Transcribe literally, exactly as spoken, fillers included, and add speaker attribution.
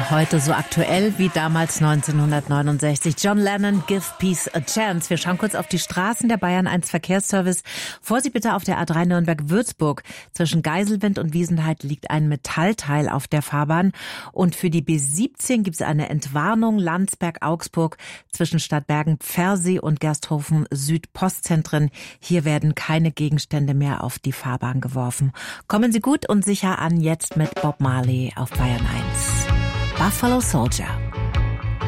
Speaker 1: Heute so aktuell wie damals neunzehnhundertneunundsechzig. John Lennon, Give Peace a Chance. Wir schauen kurz auf die Straßen der Bayern eins Verkehrsservice. Vorsicht bitte auf der A drei Nürnberg-Würzburg. Zwischen Geiselwind und Wiesenheid liegt ein Metallteil auf der Fahrbahn. Und für die B siebzehn gibt es eine Entwarnung Landsberg-Augsburg zwischen Stadtbergen-Pfersee und Gersthofen-Süd-Postzentren. Hier werden keine Gegenstände mehr auf die Fahrbahn geworfen. Kommen Sie gut und sicher an, jetzt mit Bob Marley auf Bayern eins. Buffalo Soldier.